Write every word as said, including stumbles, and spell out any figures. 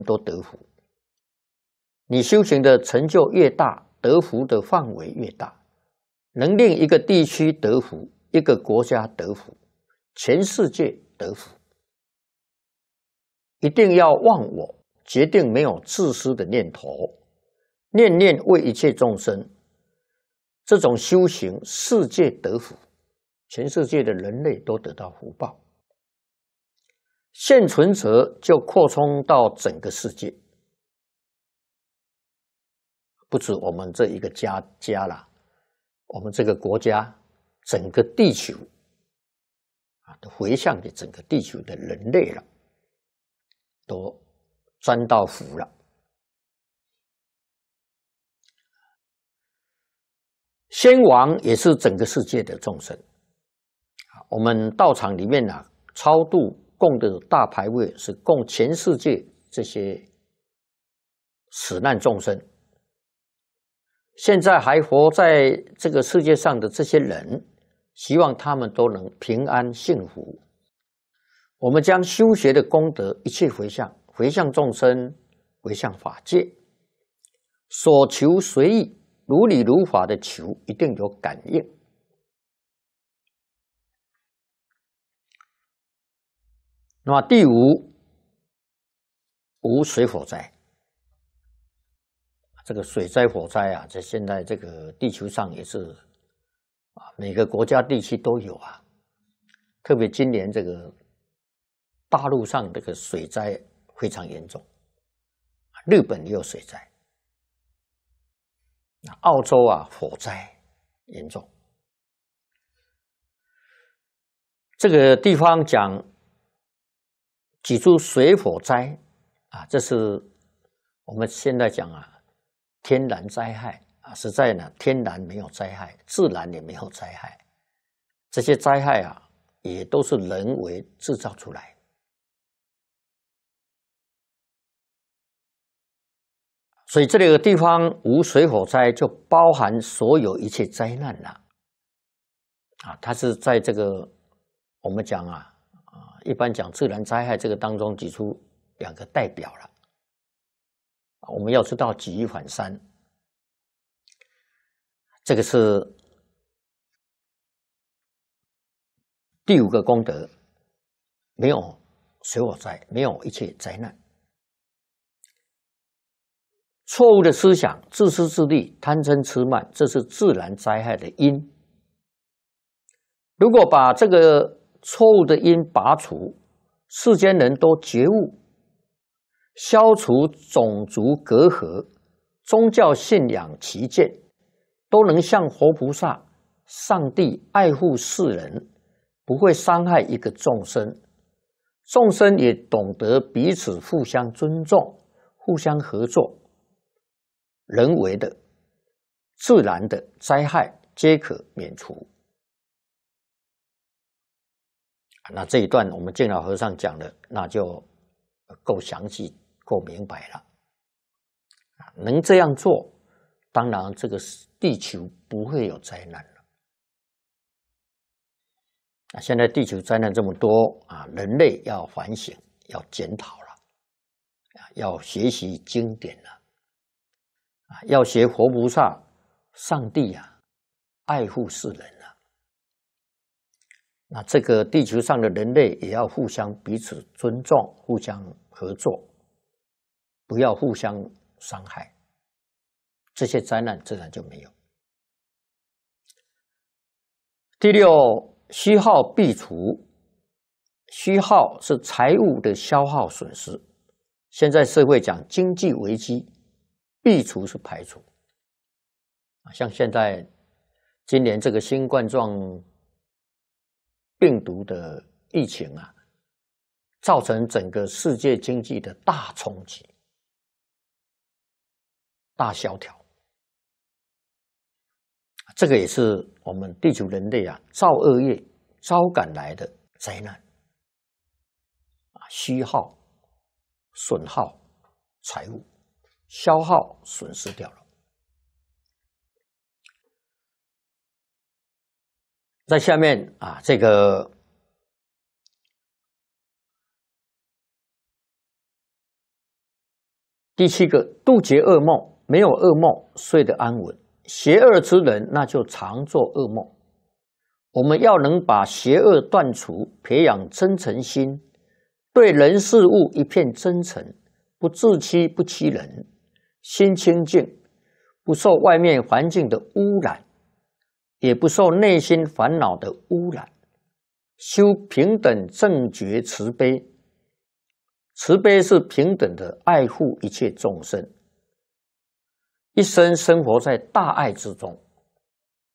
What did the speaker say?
都得福。你修行的成就越大，得福的范围越大，能令一个地区得福，一个国家得福，全世界得福。一定要忘我，决定没有自私的念头，念念为一切众生。这种修行，世界得福，全世界的人类都得到福报。现存者就扩充到整个世界，不止我们这一个家家啦，我们这个国家，整个地球啊，都回向给整个地球的人类了，都沾到福了。先王也是整个世界的众生，我们道场里面啊，超度供的大牌位是供全世界这些死难众生。现在还活在这个世界上的这些人，希望他们都能平安幸福。我们将修学的功德一切回向，回向众生，回向法界，所求随意，如理如法的求，一定有感应。那么第五，无水火灾。这个水灾、火灾啊，在现在这个地球上也是啊，每个国家地区都有啊。特别今年这个大陆上这个水灾非常严重，日本也有水灾，澳洲啊火灾严重。这个地方讲举出水火灾啊，这是我们现在讲啊。天然灾害啊，实在呢，天然没有灾害，自然也没有灾害。这些灾害啊，也都是人为制造出来。所以这里的地方无水火灾，就包含所有一切灾难了。啊，它是在这个我们讲啊啊，一般讲自然灾害这个当中举出两个代表了。我们要知道举一反三，这个是第五个功德，没有水火灾，没有一切灾难。错误的思想、自私自利、贪嗔痴慢，这是自然灾害的因。如果把这个错误的因拔除，世间人都觉悟，消除种族隔阂，宗教信仰旗舰，都能像活菩萨、上帝爱护世人，不会伤害一个众生。众生也懂得彼此互相尊重、互相合作，人为的、自然的灾害皆可免除。那这一段我们净老和尚讲的，那就够详细、够明白了。能这样做，当然这个地球不会有灾难了。啊，现在地球灾难这么多啊，人类要反省、要检讨了，啊，要学习经典了，啊，要学活菩萨、上帝啊，爱护世人了。那这个地球上的人类也要互相彼此尊重、互相合作，不要互相伤害，这些灾难自然就没有。第六，虚耗必除。虚耗是财物的消耗损失，现在社会讲经济危机，必除是排除。像现在今年这个新冠状病毒的疫情啊，造成整个世界经济的大冲击、大萧条。这个也是我们地球人类啊造恶业招感来的灾难啊，虚耗、损耗财物，消耗损失掉了。在下面啊，这个第七个，杜绝噩梦，没有噩梦，睡得安稳。邪恶之人，那就常做噩梦。我们要能把邪恶断除，培养真诚心，对人事物一片真诚，不自欺不欺人，心清净，不受外面环境的污染，也不受内心烦恼的污染。修平等正觉慈悲，慈悲是平等的爱护一切众生，一生生活在大爱之中。